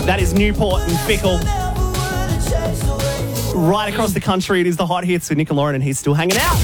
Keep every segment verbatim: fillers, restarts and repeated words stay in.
That is Newport and Fickle. Right across the country, it is the hot hits with Nick and Lauren, and he's still hanging out.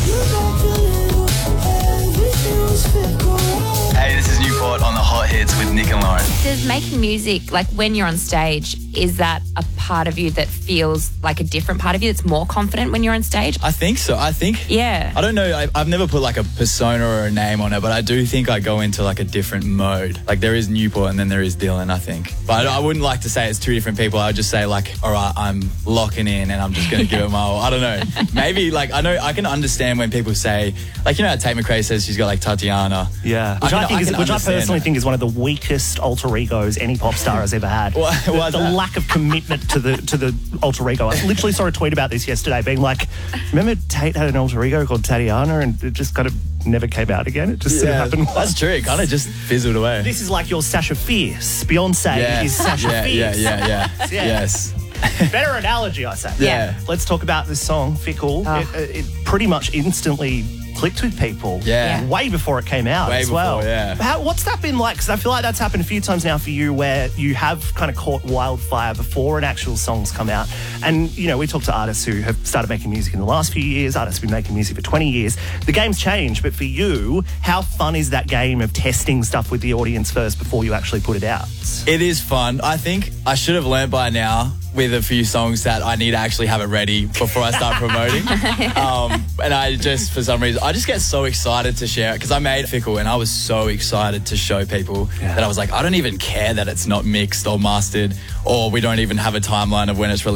Hey, this is Newport on the hot hits with Nick and Lauren. Does making music, like when you're on stage, is that a part of you that feels like a different part of you that's more confident when you're on stage? I think so. I think. Yeah. I don't know. I, I've never put like a persona or a name on it, but I do think I go into like a different mode. Like there is Newport and then there is Dylan, I think. But I, I wouldn't like to say it's two different people. I would just say like, all right, I'm locking in and I'm just going to give it my all. I don't know. Maybe like, I know I can understand when people say, like, you know how Tate McRae says she's got like Tatiana. Yeah. Which I, I, think I is, which I personally that. think is one of the weakest alter egos any pop star has ever had. Why, why the the lack of commitment to the to the alter ego. I literally saw a tweet about this yesterday being like, remember Tate had an alter ego called Tatiana and it just kind of never came out again? It just yeah, sort of happened. That's true. It kind of just fizzled away. This is like your Sasha Fierce. Beyonce yeah. is Sasha yeah, Fierce. Yeah, yeah, yeah. yeah. Yes. Better analogy, I say. Yeah. Let's talk about this song, Fickle. Oh. It, it pretty much instantly clicked with people. Yeah. Way before it came out Way as before, well. yeah. How, what's that been like? Because I feel like that's happened a few times now for you where you have kind of caught wildfire before an actual song's come out. And, you know, we talk to artists who have started making music in the last few years, artists who've been making music for twenty years. The game's changed, but for you, how fun is that game of testing stuff with the audience first before you actually put it out? It is fun. I think I should have learned by now with a few songs that I need to actually have it ready before I start promoting. Um, and I just, for some reason, I just get so excited to share it because I made Fickle and I was so excited to show people yeah. that I was like, I don't even care that it's not mixed or mastered or we don't even have a timeline of when it's released.